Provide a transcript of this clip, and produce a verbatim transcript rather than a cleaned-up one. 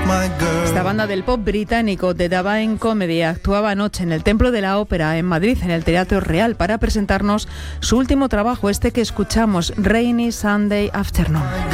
Esta banda del pop británico The Divine Comedy actuaba anoche en el Templo de la Ópera en Madrid, en el Teatro Real, para presentarnos su último trabajo, este que escuchamos, Rainy Sunday Afternoon.